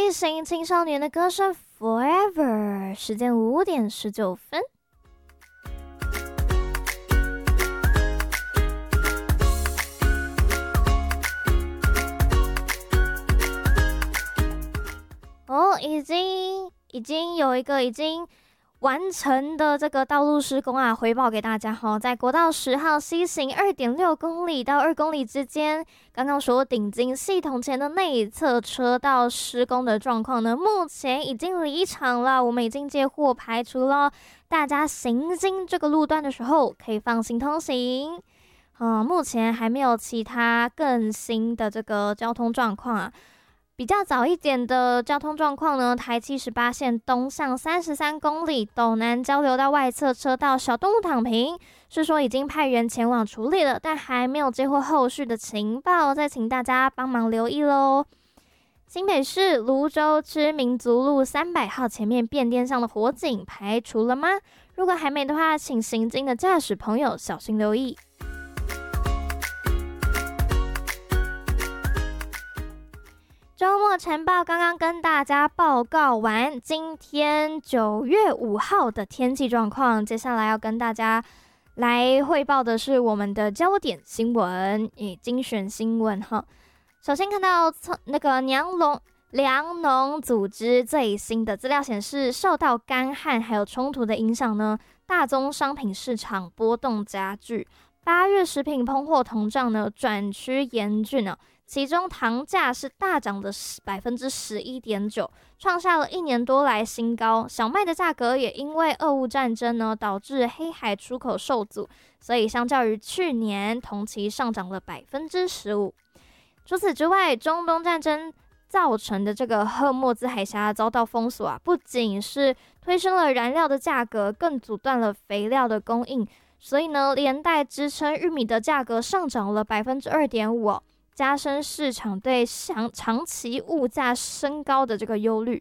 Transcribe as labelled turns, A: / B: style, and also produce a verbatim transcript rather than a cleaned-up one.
A: 类型青少年的歌声 Forever， 时间五点十九分。哦，已经已经有一个已经完成的这个道路施工啊，回报给大家哈，在国道十号西行二点六公里到二公里之间，刚刚说顶金系统前的内侧车道施工的状况呢，目前已经离场了，我们已经接获排除了，大家行经这个路段的时候可以放心通行。嗯，目前还没有其他更新的这个交通状况啊。比较早一点的交通状况呢，台七十八线东向三十三公里，斗南交流道外侧车道小动物躺平，是说已经派员前往处理了，但还没有接获后续的情报，再请大家帮忙留意咯。新北市芦洲区民族路三百号前面变电箱的火警排除了吗？如果还没的话，请行经的驾驶朋友小心留意。周末晨报刚刚跟大家报告完今天九月五号的天气状况，接下来要跟大家来汇报的是我们的焦点新闻，诶，精选新闻哈。首先看到那个娘农粮农组织最新的资料显示，受到干旱还有冲突的影响呢，大宗商品市场波动加剧。八月食品通货膨胀呢转趋严峻呢。其中糖价是大涨的百分之十一点九，创下了一年多来新高。小麦的价格也因为俄乌战争呢，导致黑海出口受阻，所以相较于去年同期上涨了百分之十五。除此之外，中东战争造成的这个赫莫兹海峡遭到封锁啊，不仅是推升了燃料的价格，更阻断了肥料的供应，所以呢，连带支撑玉米的价格上涨了百分之二点五。加深市场对长长期物价升高的这个忧虑。